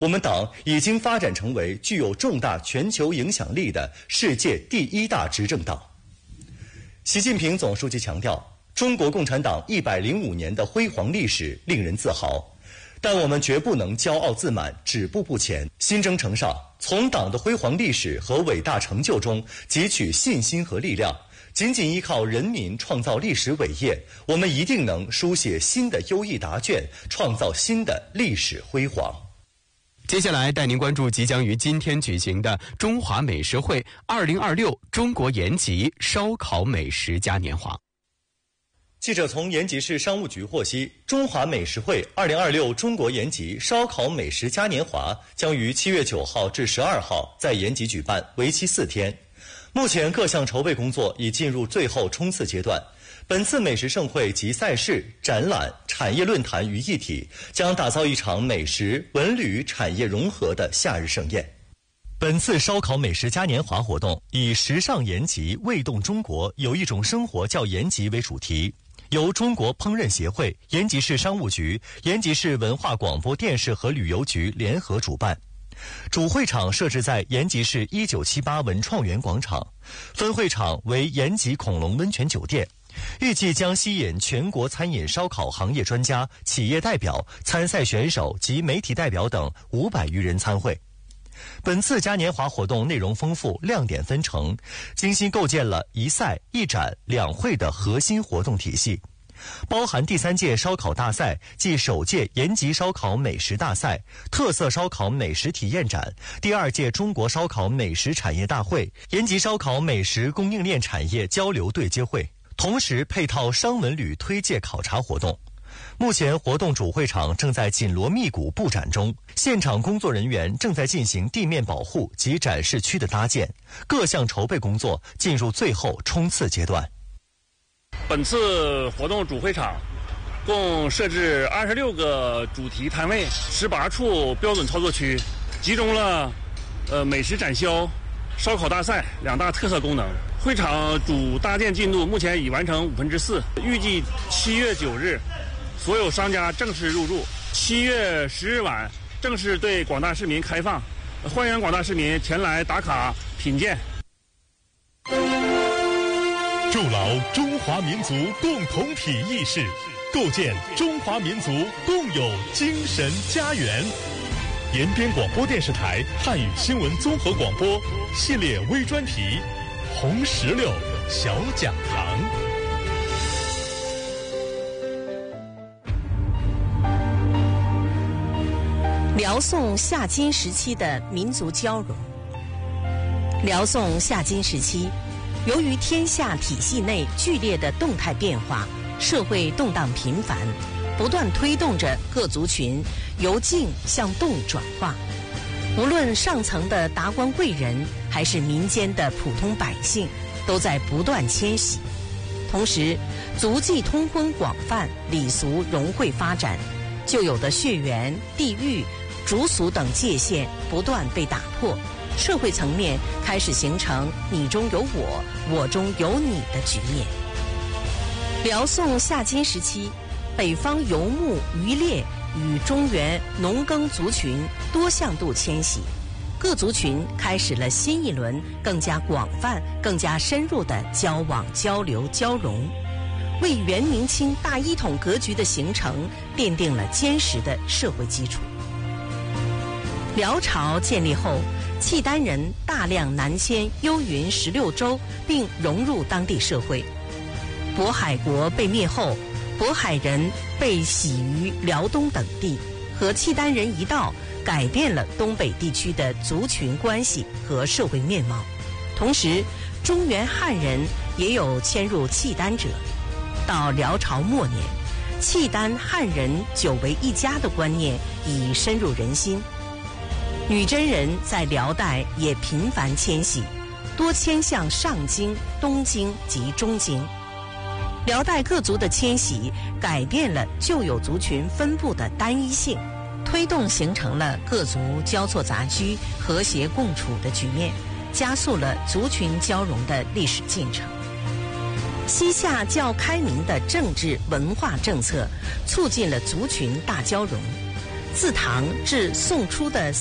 我们党已经发展成为具有重大全球影响力的世界第1大执政党。习近平总书记强调，中国共产党105年的辉煌历史令人自豪，但我们绝不能骄傲自满、止步不前。新征程上，从党的辉煌历史和伟大成就中汲取信心和力量，仅仅依靠人民创造历史伟业，我们一定能书写新的优异答卷，创造新的历史辉煌。 接下来带您关注即将于今天举行的中华美食会2026中国延吉烧烤美食嘉年华。 记者从延吉市商务局获悉，中华美食会2026中国延吉烧烤美食嘉年华将于7月9号至12号在延吉举办，为期4天。目前各项筹备工作已进入最后冲刺阶段。本次美食盛会集赛事、展览、产业论坛于一体，将打造一场美食、文旅、产业融合的夏日盛宴。本次烧烤美食嘉年华活动以时尚延吉、味动中国，有一种生活叫延吉为主题，由中国烹饪协会、延吉市商务局、延吉市文化广播电视和旅游局联合主办。主会场设置在延吉市1978文创园广场，分会场为延吉恐龙温泉酒店。预计将吸引全国餐饮烧烤行业专家、企业代表、参赛选手及媒体代表等500余人参会。本次嘉年华活动内容丰富，亮点纷呈，精心构建了一赛一展两会的核心活动体系，包含第3届烧烤大赛暨首届延吉烧烤美食大赛、特色烧烤美食体验展、第2届中国烧烤美食产业大会、延吉烧烤美食供应链产业交流对接会，同时配套商文旅推介考察活动。目前活动主会场正在紧锣密鼓布展中，现场工作人员正在进行地面保护及展示区的搭建，各项筹备工作进入最后冲刺阶段。 本次活动主会场共设置26个主题摊位，18处标准操作区，集中了美食展销、烧烤大赛2大特色功能。会场主搭建进度目前已完成4%，预计7月9日所有商家正式入驻，7月10日晚正式对广大市民开放，欢迎广大市民前来打卡品鉴。 筑牢中华民族共同体意识，构建中华民族共有精神家园。延边广播电视台汉语新闻综合广播系列微专题红石榴小讲堂。 辽宋夏金时期的民族交融。辽宋夏金时期，由于天下体系内剧烈的动态变化，社会动荡频繁，不断推动着各族群由静向动转化。无论上层的达官贵人，还是民间的普通百姓，都在不断迁徙。同时，族际通婚广泛，礼俗融汇发展，旧有的血缘、地域、族俗等界限不断被打破，社会层面开始形成你中有我，我中有你的局面。辽宋夏金时期，北方游牧渔猎与中原农耕族群多向度迁徙，各族群开始了新一轮更加广泛、更加深入的交往、交流、交融，为元明清大一统格局的形成奠定了坚实的社会基础。辽朝建立后，契丹人大量南迁幽云16州，并融入当地社会。渤海国被灭后，渤海人被徙于辽东等地，和契丹人一道改变了东北地区的族群关系和社会面貌。同时，中原汉人也有迁入契丹者。到辽朝末年，契丹汉人久为一家的观念已深入人心。女真人在辽代也频繁迁徙，多迁向上京、东京及中京。辽代各族的迁徙改变了旧有族群分布的单一性，推动形成了各族交错杂居、和谐共处的局面，加速了族群交融的历史进程。西夏较开明的政治文化政策，促进了族群大交融。 自唐至宋初的